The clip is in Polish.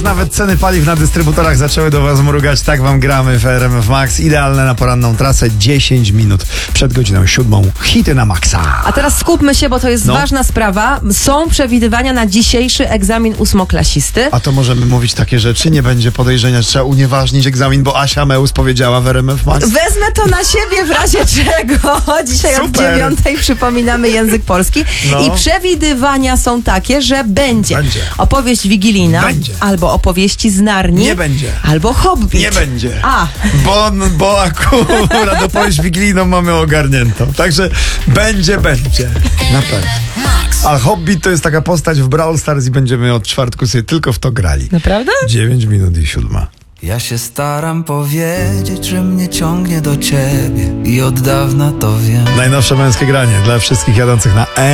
Nawet ceny paliw na dystrybutorach zaczęły do was mrugać, tak wam gramy w RMF Max. Idealne na poranną trasę, 10 minut przed godziną 7. Hity na maksa. A teraz skupmy się, bo to jest ważna sprawa. Są przewidywania na dzisiejszy egzamin ósmoklasisty. A to możemy mówić takie rzeczy? Nie będzie podejrzenia, że trzeba unieważnić egzamin, bo Asia Meus powiedziała w RMF Max? Wezmę to na siebie w razie czego. Dzisiaj Super. od 9 przypominamy język polski. No. I przewidywania są takie, że będzie opowieść wigilijna, Będzie. albo opowieści z Narni. Nie będzie. Albo Hobbit. Nie będzie. A. Bo akurat opowieść wigilijną mamy ogarniętą. Także będzie. Na pewno. A Hobbit to jest taka postać w Brawl Stars i będziemy od czwartku sobie tylko w to grali. Naprawdę? 9 minut i 7. Ja się staram powiedzieć, że mnie ciągnie do ciebie i od dawna to wiem. Najnowsze męskie granie dla wszystkich jadących na